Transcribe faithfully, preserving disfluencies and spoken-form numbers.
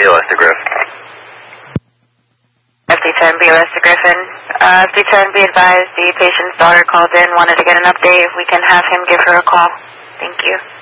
B L S to Griff. F D ten B L S to Griffin. Uh, F D ten, be advised the patient's daughter called in, wanted to get an update. If we can have him give her a call. Thank you.